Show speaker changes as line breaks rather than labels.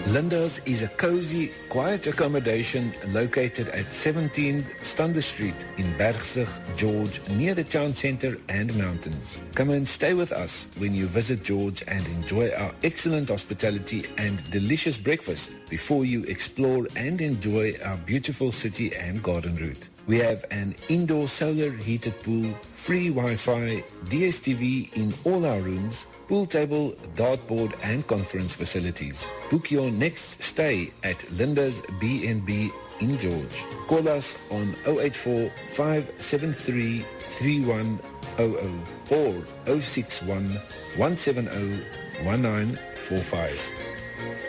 Linda's is a cozy, quiet accommodation located at 17 Stander Street in Bergzig, George, near the town centre and mountains. Come and stay with us when you visit George and enjoy our excellent hospitality and delicious breakfast before you explore and enjoy our beautiful city and garden route. We have an indoor solar heated pool, free Wi-Fi, DSTV in all our rooms, pool table, dartboard and conference facilities. Book your next stay at Linda's B&B in George. Call us on 084 573 3100 or 061 170 1945.